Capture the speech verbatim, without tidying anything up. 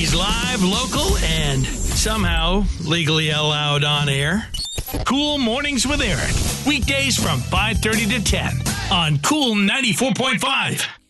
He's live, local, and somehow legally allowed on air. Cool Mornings with Eric. Weekdays from five thirty to ten on Cool ninety-four point five.